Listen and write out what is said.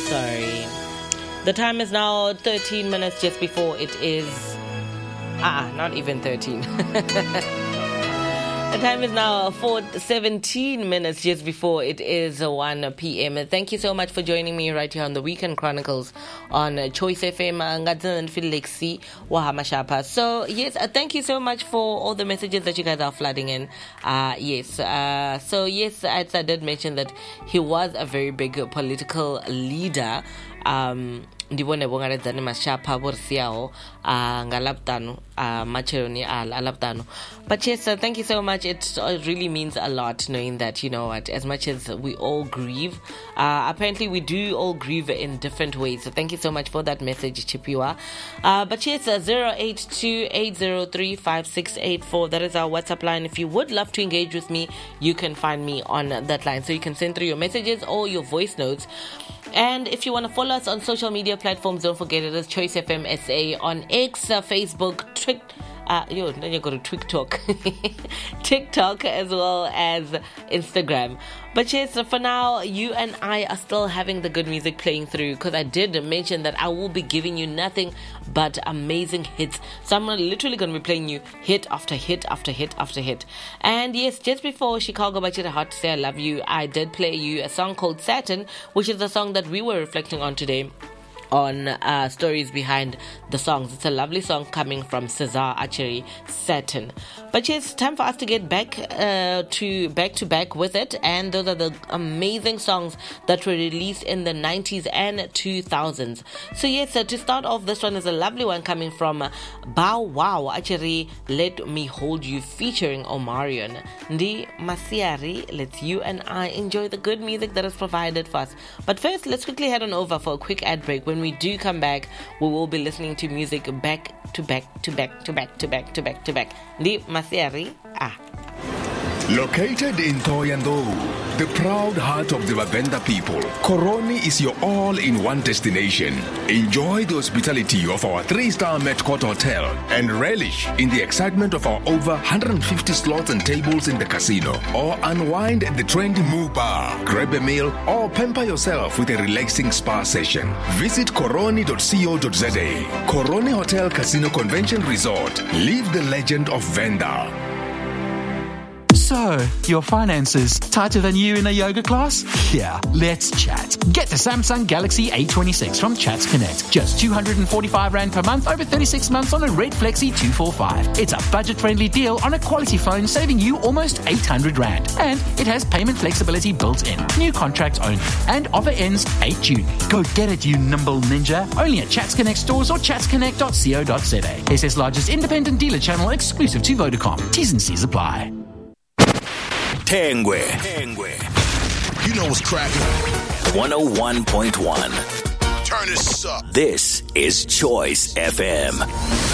sorry. The time is now 13 minutes just before it is... not even 13. The time is now 17 minutes just before it is 1 p.m. Thank you so much for joining me right here on the Weekend Chronicles on Choice FM. So, yes, thank you so much for all the messages that you guys are flooding in. Yes, as I did mention that he was a very big political leader. Ndibone bongaredzani mashapa borsiao ngalaptano macheroni alaptano. But yes, thank you so much. It really means a lot knowing that, you know what, as much as we all grieve, apparently we do all grieve in different ways. So thank you so much for that message, Chipiwa. But yes, 082-803-5684. That is our WhatsApp line. If you would love to engage with me, you can find me on that line. So you can send through your messages or your voice notes. And if you want to follow us on social media platforms, don't forget it is Choice FM SA on X, Facebook, then you go to TikTok as well as Instagram. But yes, for now, you and I are still having the good music playing through, because I did mention that I will be giving you nothing but amazing hits. So I'm literally going to be playing you hit after hit after hit after hit. And yes, just before Chicago Bachita Hot to Say I Love You, I did play you a song called Saturn, which is the song that we were reflecting on today on stories behind the songs. It's a lovely song coming from Cesar Acheri, Saturn. But yes, time for us to get back to back with it. And those are the amazing songs that were released in the 90s and 2000s. So yes, to start off, this one is a lovely one coming from Bow Wow Acheri, Let Me Hold You, featuring Omarion. Ndi Masiari, let's you and I enjoy the good music that is provided for us. But first, let's quickly head on over for a quick ad break. When we do come back, we will be listening to music back to back to back to back to back to back to back. Ndi Masiari. Located in Thohoyandou, the proud heart of the Bavenda people, Koroni is your all-in-one destination. Enjoy the hospitality of our 3-star Met Court Hotel and relish in the excitement of our over 150 slots and tables in the casino. Or unwind at the trendy Moo Bar, grab a meal, or pamper yourself with a relaxing spa session. Visit koroni.co.za. Koroni Hotel Casino Convention Resort. Live the legend of Venda. So, your finances tighter than you in a yoga class? Yeah, let's chat. Get the Samsung Galaxy A26 from Chats Connect. Just 245 Rand per month over 36 months on a Red Flexi 245. It's a budget-friendly deal on a quality phone, saving you almost 800 Rand. And it has payment flexibility built in. New contract only. And offer ends 8 June. Go get it, you nimble ninja. Only at Chats Connect stores or chatsconnect.co.za. SA's largest independent dealer channel exclusive to Vodacom. T's and C's apply. Tengwe. You know what's cracking. 101.1. Turn this up. This is Choice FM.